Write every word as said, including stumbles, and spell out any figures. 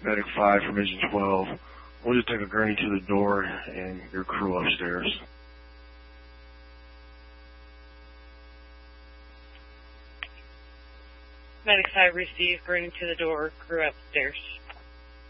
Medic five from Engine twelve. We'll just take a gurney to the door and your crew upstairs. Medic five received, gurney to the door, crew upstairs.